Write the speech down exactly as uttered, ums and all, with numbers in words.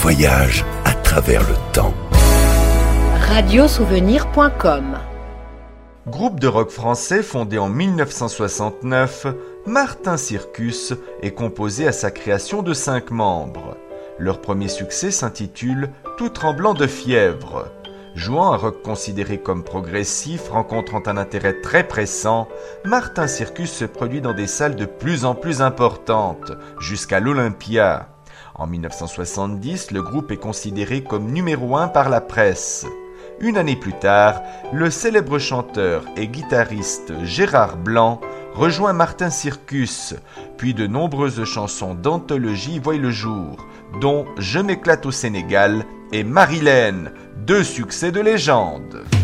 voyage à travers le temps. radio souvenir point com. Groupe de rock français fondé en mille neuf cent soixante-neuf, Martin Circus est composé à sa création de cinq membres. Leur premier succès s'intitule « Tout tremblant de fièvre ». Jouant un rock considéré comme progressif, rencontrant un intérêt très pressant, Martin Circus se produit dans des salles de plus en plus importantes, jusqu'à l'Olympia. En mille neuf cent soixante-dix, le groupe est considéré comme numéro un par la presse. Une année plus tard, le célèbre chanteur et guitariste Gérard Blanc rejoint Martin Circus, puis de nombreuses chansons d'anthologie voient le jour, dont Je m'éclate au Sénégal et Marilène, deux succès de légende.